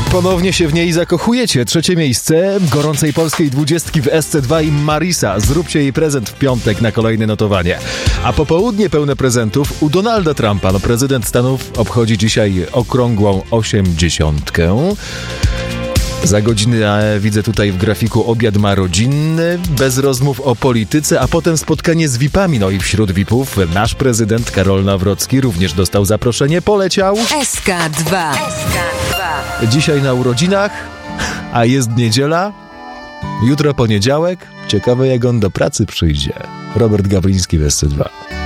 Ponownie się w niej zakochujecie. 3. miejsce gorącej polskiej 20 w SC2 i Marisa. Zróbcie jej prezent w piątek na kolejne notowanie. A popołudnie pełne prezentów u Donalda Trumpa. Prezydent Stanów obchodzi dzisiaj okrągłą 80. Za godzinę widzę tutaj w grafiku obiad ma rodzinny, bez rozmów o polityce, a potem spotkanie z VIP-ami. I wśród VIP-ów nasz prezydent Karol Nawrocki również dostał zaproszenie, poleciał. SK2. Dzisiaj na urodzinach, a jest niedziela, jutro poniedziałek. Ciekawe, jak on do pracy przyjdzie. Robert Gawliński w SC2.